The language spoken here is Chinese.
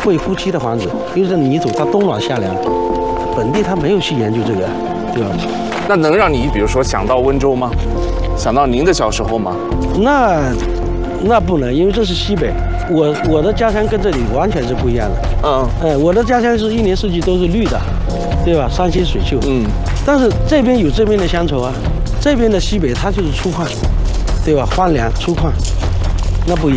贵夫妻的房子，因为这泥土它冬暖夏凉，本地它没有去研究这个，对吧？ 那能让你比如说想到温州吗？想到您的小时候吗？ 那不能，因为这是西北，我的家乡跟这里完全是不一样的。我的家乡是一年四季都是绿的，对吧？山清水秀。但是这边有这边的乡愁啊，这边的西北它就是粗犷，对吧？荒凉粗犷，那不一样。